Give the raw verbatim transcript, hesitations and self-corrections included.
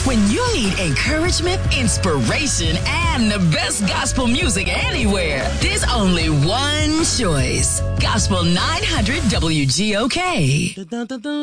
When you need encouragement, inspiration, and the best gospel music anywhere, there's only one choice. Gospel nine hundred W G O K.